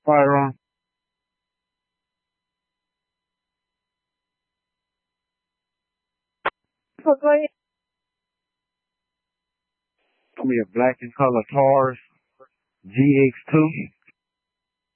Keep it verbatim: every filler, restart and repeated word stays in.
Firearm. Oh, go ahead. Give me a black and color Taurus G X two.